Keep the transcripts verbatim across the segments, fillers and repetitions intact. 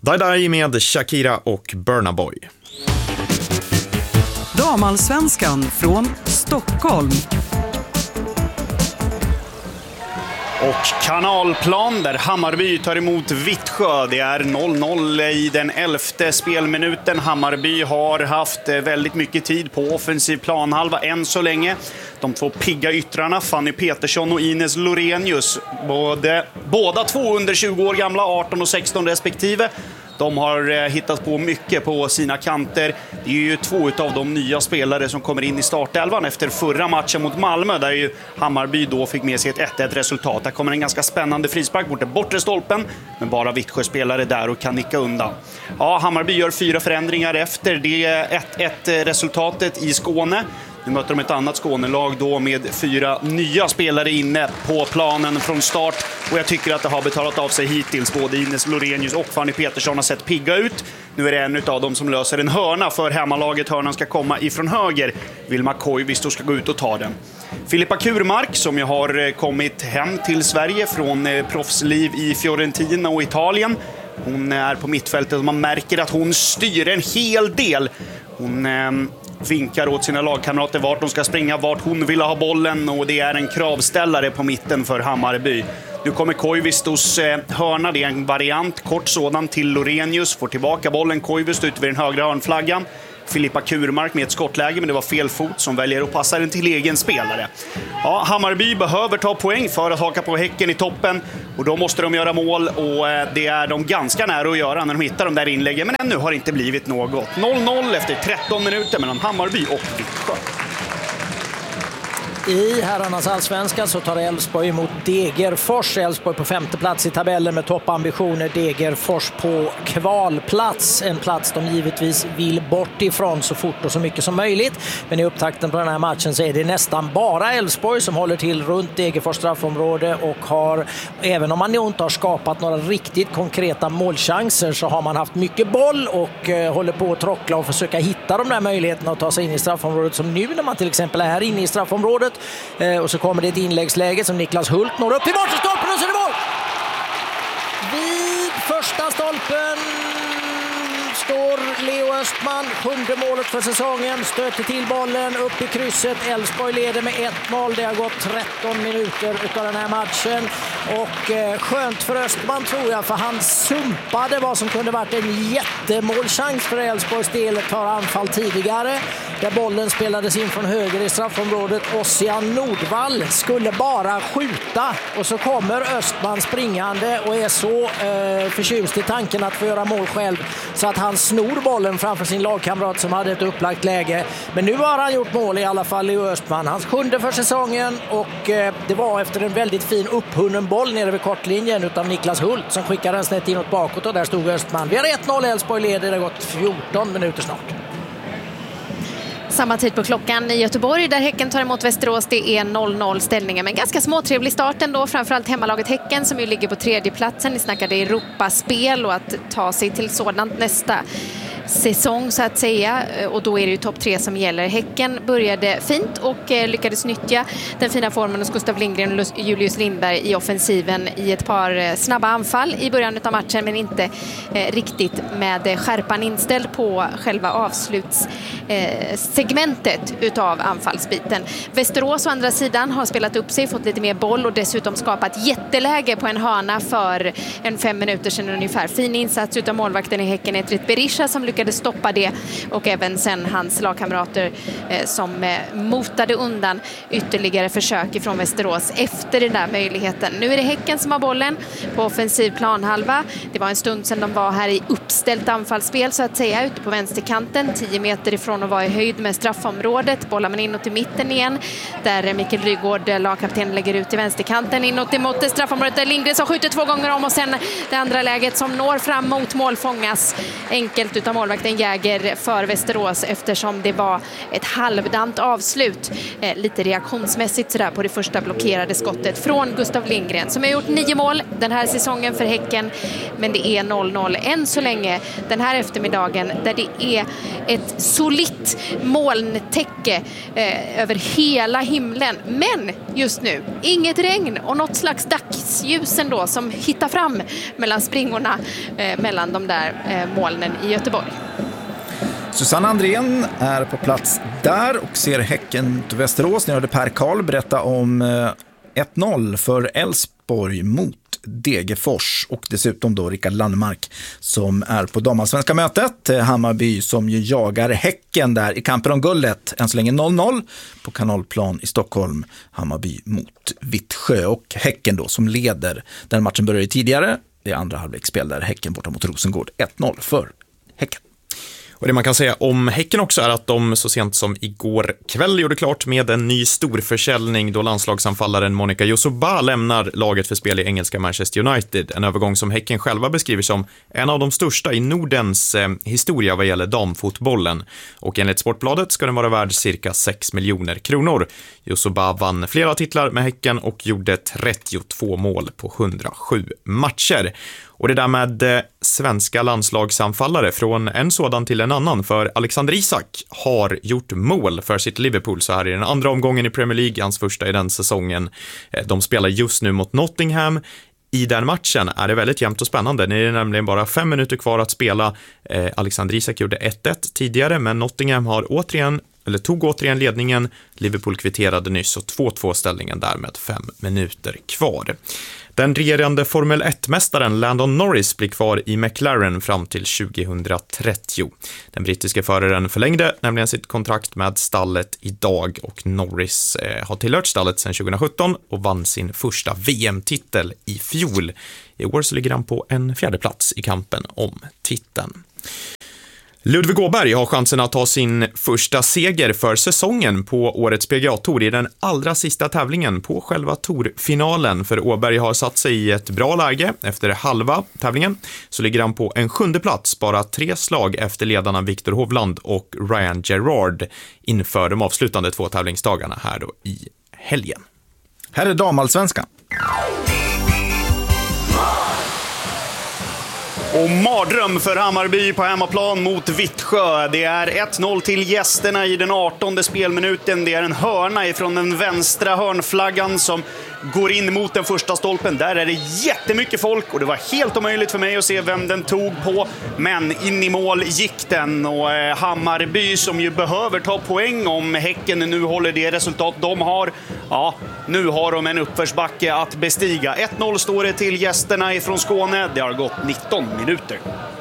Die Die med Shakira och Burna Boy. Damallsvenskan från Stockholm. Och Kanalplan där Hammarby tar emot Vittsjö. Det är noll noll i den elfte spelminuten. Hammarby har haft väldigt mycket tid på offensiv planhalva än så länge. De två pigga yttrarna, Fanny Petersson och Ines Lorenius, både, båda två under tjugo år gamla, arton och sexton respektive. De har hittat på mycket på sina kanter. Det är ju två av de nya spelare som kommer in i startelvan efter förra matchen mot Malmö, där ju Hammarby då fick med sig ett ett ett resultat. Där kommer en ganska spännande frispark mot den bortre stolpen, men bara Vittsjö-spelare där och kan nicka undan. Ja, Hammarby gör fyra förändringar efter det ett ett resultatet i Skåne. Nu möter de ett annat Skånelag då med fyra nya spelare inne på planen från start. Och jag tycker att det har betalat av sig hittills. Både Ines Lorenius och Fanny Petersson har sett pigga ut. Nu är det en av dem som löser en hörna för hemmalaget. Hörnan ska komma ifrån höger. Vilma Koivisto ska gå ut och ta den. Filippa Kurmark, som ju har kommit hem till Sverige från proffsliv i Fiorentina och Italien. Hon är på mittfältet och man märker att hon styr en hel del. Hon eh, vinkar åt sina lagkamrater vart de ska springa, vart hon vill ha bollen, och det är en kravställare på mitten för Hammarby. Nu kommer Koivistos eh, hörna, det är en variant, kort sådan till Lorenius, får tillbaka bollen Koivisto ut vid den högra hörnflaggan. Filippa Kurmark med ett skottläge, men det var fel fot som väljer att passa den till egen spelare. Ja, Hammarby behöver ta poäng för att haka på Häcken i toppen, och då måste de göra mål, och det är de ganska nära att göra när de hittar de där inläggen, men ännu har det inte blivit något. noll noll efter tretton minuter mellan Hammarby och Vittsjö. I herrarnas allsvenskan så tar Elfsborg emot Degerfors. Elfsborg på femte plats i tabellen med toppambitioner. Degerfors på kvalplats. En plats de givetvis vill bort ifrån så fort och så mycket som möjligt. Men i upptakten på den här matchen så är det nästan bara Elfsborg som håller till runt Degerfors straffområde, och har, även om man inte har skapat några riktigt konkreta målchanser, så har man haft mycket boll och eh, håller på att trockla och försöka hitta de där möjligheterna att ta sig in i straffområdet, som nu när man till exempel är här inne i straffområdet. Eh, och så kommer det ett inläggsläge som Niklas Hult når upp i bortre stolpen, och så är det mål! Vid första stolpen står Leo Östman, sjunde målet för säsongen, stöter till bollen upp i krysset. Elfsborg leder med ett noll. Det har gått tretton minuter av den här matchen, och eh, skönt för Östman tror jag, för han sumpade vad som kunde varit en jättemålchans för Elfsborgs del. Tar anfall tidigare där bollen spelades in från höger i straffområdet. Ossian Nordvall skulle bara skjuta, och så kommer Östman springande och är så eh, förtjust i tanken att få göra mål själv, så att han snor bollen framför sin lagkamrat som hade ett upplagt läge. Men nu har han gjort mål i alla fall, i Östman. Hans sjunde för säsongen, och eh, det var efter en väldigt fin upphunnen boll nere vid kortlinjen utav Niklas Hult som skickade den snett inåt bakåt, och där stod Östman. Vi har ett noll, Elfsborg leder, det har gått fjorton minuter snart. Samma tid på klockan i Göteborg där Häcken tar emot Västerås. Det är noll noll ställningen, men ganska småtrevlig start ändå. Framförallt hemmalaget Häcken som ju ligger på tredje platsen. Ni snackade Europaspel och att ta sig till sådant nästa säsong så att säga, och då är det ju topp tre som gäller. Häcken började fint och eh, lyckades nyttja den fina formen hos Gustav Lindgren och Julius Lindberg i offensiven i ett par eh, snabba anfall i början av matchen, men inte eh, riktigt med skärpan inställd på själva avslutssegmentet eh, utav anfallsbiten. Västerås å andra sidan har spelat upp sig, fått lite mer boll och dessutom skapat jätteläge på en hörna för en fem minuter sedan ungefär. Fin insats utav målvakten i Häcken, Etrit Berisha, som lyckades stoppa det, och även sen hans lagkamrater eh, som eh, motade undan ytterligare försök ifrån Västerås efter den där möjligheten. Nu är det Häcken som har bollen på offensiv planhalva. Det var en stund sedan de var här i uppställt anfallsspel så att säga, ute på vänsterkanten, tio meter ifrån att vara i höjd med straffområdet. Bollar man inåt i mitten igen, där Mikael Rygård, lagkapten, lägger ut i vänsterkanten inåt emot straffområdet där Lindgren har skjutit två gånger om, och sen det andra läget som når fram mot mål fångas enkelt utav målvakten Jäger för Västerås, eftersom det var ett halvdant avslut, eh, lite reaktionsmässigt sådär, på det första blockerade skottet från Gustav Lindgren, som har gjort nio mål den här säsongen för Häcken. men det är noll noll än så länge den här eftermiddagen, där det är ett solitt molntäcke eh, över hela himlen. Men just nu, inget regn och något slags dagsljus ändå som hittar fram mellan springorna eh, mellan de där eh, molnen i Göteborg. Susanne Andrén är på plats där och ser Häcken till Västerås. Ni hörde Per Karl berätta om ett noll för Elfsborg mot Degerfors, och dessutom då Rickard Landmark som är på damallsvenska mötet. Hammarby som ju jagar Häcken där i kampen om guldet. Än så länge noll noll på Kanalplan i Stockholm. Hammarby mot Vittsjö, och Häcken då som leder. Den matchen började tidigare. Det är andra halvleksspel där Häcken borta mot Rosengård. ett noll för Häcken. Och det man kan säga om Häcken också är att de så sent som igår kväll gjorde klart med en ny storförsäljning då landslagsanfallaren Monica Yosuba lämnar laget för spel i engelska Manchester United. En övergång som Häcken själva beskriver som en av de största i Nordens eh, historia vad gäller damfotbollen. Och enligt Sportbladet ska den vara värd cirka sex miljoner kronor. Yosuba vann flera titlar med Häcken och gjorde trettiotvå mål på hundrasju matcher. Och det där med eh, svenska landslagsanfallare från en sådan till en annan, för Alexander Isak har gjort mål för sitt Liverpool så här i den andra omgången i Premier League, hans första i den säsongen. Eh, de spelar just nu mot Nottingham. I den matchen är det väldigt jämnt och spännande. Det är nämligen bara fem minuter kvar att spela. Eh, Alexander Isak gjorde ett ett tidigare, men Nottingham har återigen eller tog återigen ledningen. Liverpool kvitterade nyss och två två ställningen där med fem minuter kvar. Den regerande Formel ett-mästaren Landon Norris blir kvar i McLaren fram till tjugohundratrettio. Den brittiska föraren förlängde nämligen sitt kontrakt med stallet idag, och Norris eh, har tillhört stallet sedan tjugosjutton och vann sin första V M-titel i fjol. I år så ligger han på en fjärde plats i kampen om titeln. Ludvig Åberg har chansen att ta sin första seger för säsongen på årets P G A-tour i den allra sista tävlingen på själva tourfinalen. För Åberg har satt sig i ett bra läge efter halva tävlingen. Så ligger han på en sjunde plats, bara tre slag efter ledarna Victor Hovland och Ryan Gerard inför de avslutande två tävlingsdagarna här då i helgen. Här är damallsvenskan. Och mardröm för Hammarby på hemmaplan mot Vittsjö. Det är ett noll till gästerna i den artonde spelminuten. Det är en hörna ifrån den vänstra hörnflaggan som går in mot den första stolpen. Där är det jättemycket folk och det var helt omöjligt för mig att se vem den tog på. Men in i mål gick den, och eh, Hammarby som ju behöver ta poäng om Häcken nu håller det resultat de har. Ja, nu har de en uppförsbacke att bestiga. ett noll står det till gästerna ifrån Skåne. Det har gått nitton minuter.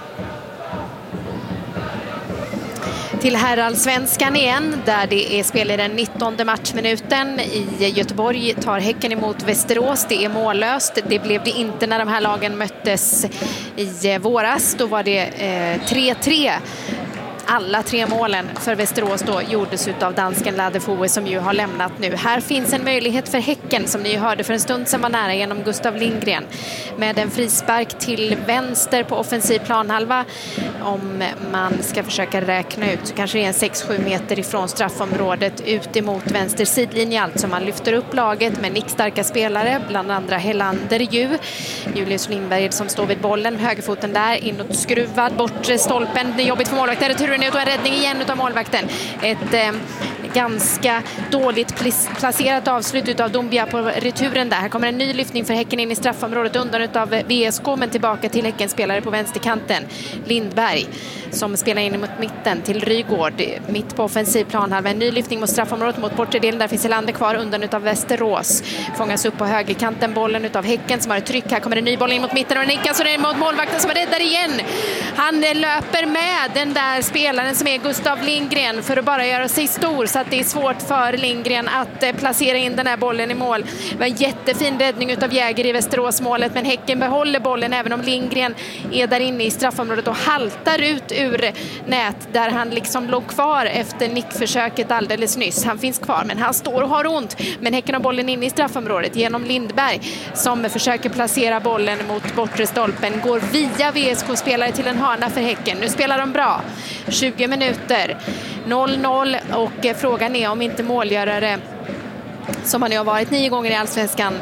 Till herrallsvenskan igen, där det är spel i den nittonde matchminuten. I Göteborg tar Häcken emot Västerås. Det är mållöst. Det blev det inte när de här lagen möttes i våras. Då var det eh, tre tre. Alla tre målen för Västerås då gjordes av dansken Ladefoe som ju har lämnat nu. Här finns en möjlighet för Häcken som ni hörde för en stund sedan var nära genom Gustav Lindgren. Med en frispark till vänster på offensiv planhalva. Om man ska försöka räkna ut så kanske det är en sex sju meter ifrån straffområdet ut emot vänster sidlinje. Alltså man lyfter upp laget med nickstarka spelare, bland andra Helander ju. Julius Lindberg som står vid bollen, högerfoten där, inåt skruvad, bort stolpen. Det är jobbigt för målvakten, returen ut och en räddning igen av målvakten. Ett eh, ganska dåligt placerat avslut av Dombia på returen där. Här kommer en ny lyftning för Häcken in i straffområdet undan av V S K, men tillbaka till Häckens spelare på vänsterkanten. Lindberg som spelar in mot mitten till Rygård, mitt på offensiv planhalva. En ny lyftning mot straffområdet mot bortre delen. Där finns Helander kvar undan utav Västerås. Fångas upp på högerkanten bollen utav Häcken som har ett tryck. Här kommer en ny boll in mot mitten och nickas så det är mot målvakten som räddar igen. Han löper med den där spelaren som är Gustav Lindgren för att bara göra sig stor, så att det är svårt för Lindgren att placera in den här bollen i mål. Det var en jättefin räddning utav Jäger i Västerås målet, men Häcken behåller bollen även om Lindgren är där inne i straffområdet och haltar ut ur nät där han liksom låg kvar efter nickförsöket alldeles nyss. Han finns kvar men han står och har ont, men Häcken har bollen inne i straffområdet genom Lindberg som försöker placera bollen mot bortre stolpen, går via V S K-spelare till en hörna för Häcken. Nu spelar de bra. tjugo minuter, noll noll, och frågan är om inte målgörare som han nu har varit nio gånger i Allsvenskan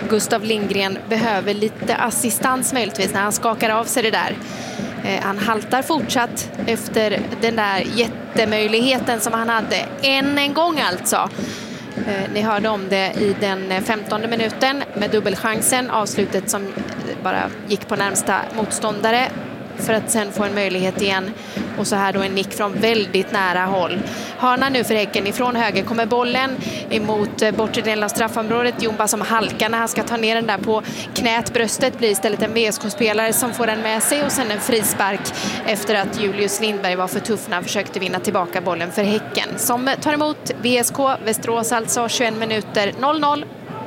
Gustav Lindgren behöver lite assistans möjligtvis när han skakar av sig det där. Han haltar fortsatt efter den där jättemöjligheten som han hade än en gång alltså. Ni hörde om det i den femtonde minuten med dubbelchansen, avslutet som bara gick på närmsta motståndare för att sen få en möjlighet igen. Och så här då en nick från väldigt nära håll. Hörna nu för Häcken, ifrån höger kommer bollen emot bortre delen av straffområdet. Jomba som halkar när han ska ta ner den där på knät. Bröstet blir istället en V S K-spelare som får den med sig och sen en frispark efter att Julius Lindberg var för tuff när han försökte vinna tillbaka bollen för Häcken. Som tar emot V S K, Västerås alltså, tjugoett minuter, noll noll.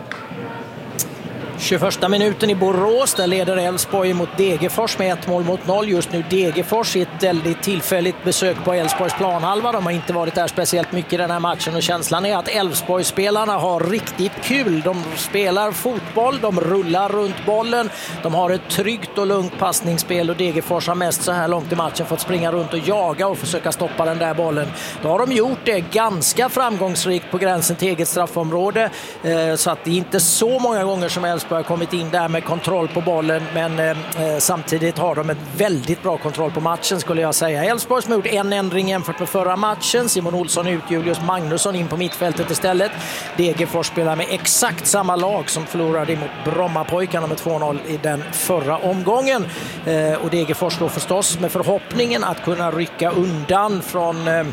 tjugoförsta minuten i Borås, där leder Elfsborg mot Degerfors med ett mål mot noll. Just nu Degerfors i ett väldigt tillfälligt besök på Elfsborgs planhalva. De har inte varit där speciellt mycket i den här matchen och känslan är att Elfsborg-spelarna har riktigt kul. De spelar fotboll, de rullar runt bollen, de har ett tryggt och lugnt passningsspel och Degerfors har mest så här långt i matchen fått springa runt och jaga och försöka stoppa den där bollen. Då har de gjort det ganska framgångsrikt på gränsen till eget straffområde, så att det är inte så många gånger som Elfsborg har kommit in där med kontroll på bollen, men eh, samtidigt har de en väldigt bra kontroll på matchen skulle jag säga. Elfsborg som har gjort en ändring jämfört med förra matchen. Simon Olsson ut, Julius Magnusson in på mittfältet istället. Degerfors spelar med exakt samma lag som förlorade mot Brommapojkarna med två noll i den förra omgången. Eh, och Degerfors då förstås med förhoppningen att kunna rycka undan från eh,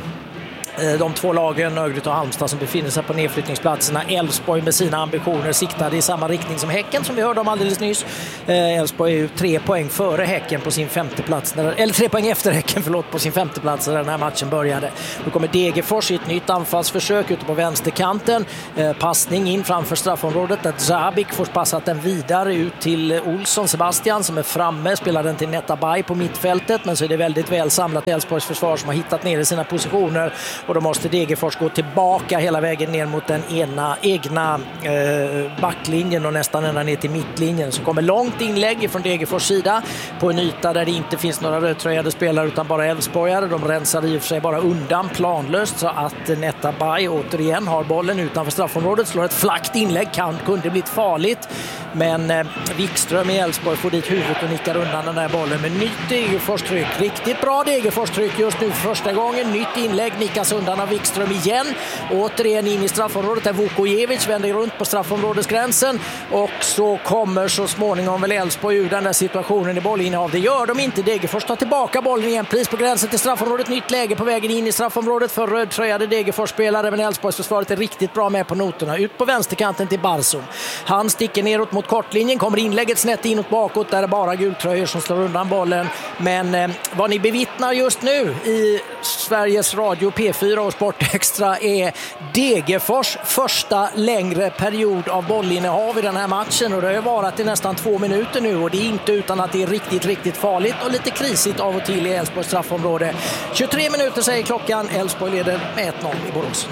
de två lagen, Örgryte och Halmstad, som befinner sig på nedflyttningsplatserna. Elfsborg med sina ambitioner siktade i samma riktning som Häcken som vi hörde om alldeles nyss. Elfsborg är ju tre poäng före Häcken på sin femte plats, eller tre poäng efter Häcken förlåt, på sin femte plats när den här matchen började. Då kommer Degerfors i ett nytt anfallsförsök ute på vänsterkanten. Passning in framför straffområdet där Zabik får passat den vidare ut till Olsson Sebastian som är framme, spelar den till Netabay på mittfältet, men så är det väldigt väl samlat Elfsborgs försvar som har hittat ner i sina positioner. Och då måste Degerfors gå tillbaka hela vägen ner mot den ena egna eh, backlinjen och nästan ända ner till mittlinjen. Så kommer långt inlägg från Degerfors sida på en yta där det inte finns några rödtröjade spelare utan bara Elfsborgare. De rensar i och för sig bara undan planlöst så att Netabay återigen har bollen utanför straffområdet. Slår ett flackt inlägg, kan, kunde blivit farligt. Men eh, Wikström i Elfsborg får dit huvudet och nickar undan den där bollen med nytt Degerfors-tryck. Riktigt bra Degerfors-tryck just nu för första gången. Nytt inlägg, nickas undan av Wikström igen. Återigen in i straffområdet där Vukojevic vänder runt på straffområdesgränsen. Och så kommer så småningom väl Elfsborg ur den där situationen i bollinnehav. Det gör de inte. Degerfors tar tillbaka bollen igen. Pris på gränsen till straffområdet. Nytt läge på vägen in i straffområdet för rödtröjade Degerfors-spelare. Men Elfsborgs försvaret är riktigt bra med på noterna. Ut på vänsterkanten till Barsum. Han sticker neråt mot kortlinjen. Kommer inlägget snett inåt bakåt. Där är bara gultröjor som slår undan bollen. Men eh, vad ni bevittnar just nu i Sveriges Radio P fyra och Sport Extra är Degerfors första längre period av bollinnehav i den här matchen. Och det har varit i nästan två minuter nu. Och det är inte utan att det är riktigt, riktigt farligt och lite krisigt av och till i Elfsborgs straffområde. tjugotre minuter säger klockan. Elfsborg leder med ett noll i Borås.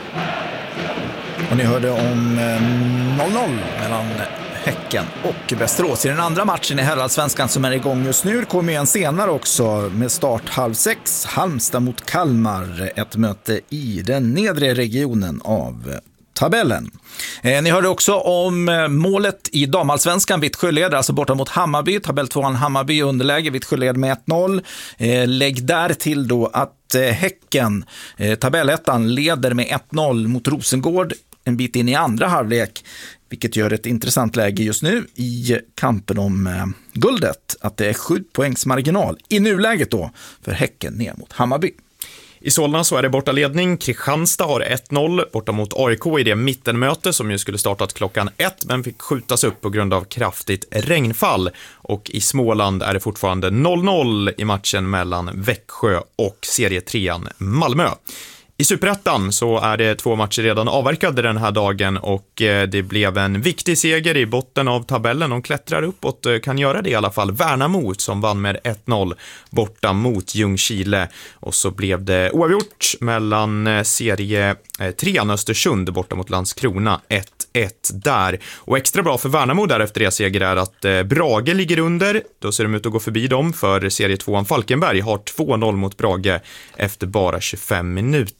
Och ni hörde om noll noll mellan Häcken och Västerås i den andra matchen i herrallsvenskan som är igång just nu. Det kommer ju en senare också med start halv sex. Halmstad mot Kalmar, ett möte i den nedre regionen av tabellen. Eh, ni hörde också om eh, målet i damallsvenskan. Vittsjö leder alltså borta mot Hammarby. Tabell tvåan Hammarby underläge. Vittsjö leder med ett noll. Eh, lägg där till då att eh, Häcken, eh, tabellettan, leder med ett noll mot Rosengård en bit in i andra halvlek. Vilket gör ett intressant läge just nu i kampen om eh, guldet. Att det är sju poängs marginal i nuläget då för Häcken ner mot Hammarby. I Solna så är det bortaledning. Kristianstad har ett noll borta mot A I K i det mittenmöte som ju skulle startat klockan ett men fick skjutas upp på grund av kraftigt regnfall. Och i Småland är det fortfarande noll noll i matchen mellan Växjö och serietrean Malmö. I Superettan så är det två matcher redan avverkade den här dagen och det blev en viktig seger i botten av tabellen. De klättrar uppåt, kan göra det i alla fall. Värnamo som vann med ett noll borta mot Ljungskile. Och så blev det oavgjort mellan serie trean Östersund borta mot Landskrona ett ett där. Och extra bra för Värnamo där efter det seger är att Brage ligger under. Då ser de ut att gå förbi dem för serie tvåan Falkenberg har två noll mot Brage efter bara tjugofem minuter.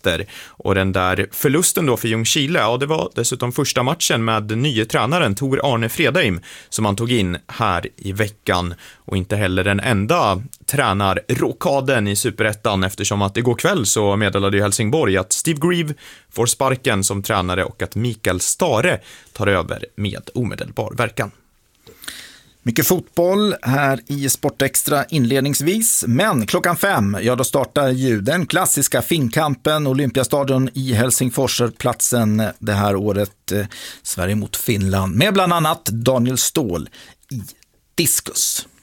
efter. Och den där förlusten då för Ljungskile, ja det var dessutom första matchen med nye tränaren Tor Arne Fredheim som han tog in här i veckan. Och inte heller den enda tränarrokaden i Superettan, eftersom att igår kväll så meddelade ju Helsingborg att Steve Grieve får sparken som tränare och att Mikael Stare tar över med omedelbar verkan. Mycket fotboll här i Sportextra inledningsvis, men klockan fem, ja då startar ju den klassiska Finnkampen, Olympiastadion i Helsingfors, platsen det här året, eh, Sverige mot Finland, med bland annat Daniel Ståhl i diskus.